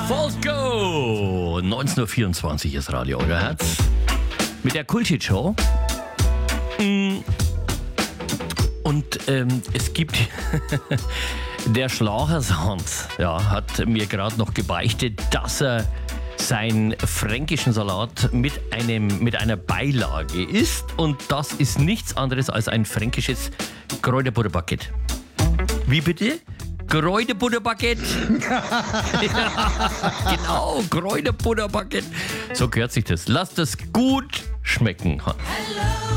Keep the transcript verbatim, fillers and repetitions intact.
Falls Go! neunzehn Uhr vierundzwanzig ist Radio Euer Herz. Mit der Kultit-Show. Und ähm, es gibt... der Schlagershans, ja, hat mir gerade noch gebeichtet, dass er seinen fränkischen Salat mit, einem, mit einer Beilage isst. Und das ist nichts anderes als ein fränkisches Kräuterbutterbaguette. Wie bitte? Kräuterbutterbaguette. Ja, genau, Kräuterbutterbaguette. So gehört sich das. Lasst das gut schmecken. Hello.